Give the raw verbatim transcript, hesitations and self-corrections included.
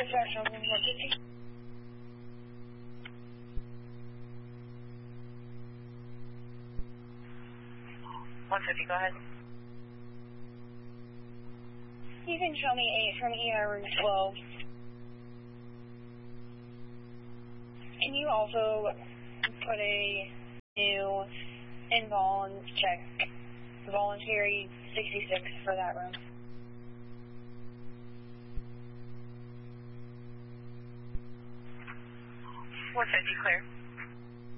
dispatch on one fifty. one fifty, go ahead. You can show me eight from E R room twelve. Can you also put a new invol check voluntary sixty-six for that room? one fifty, clear.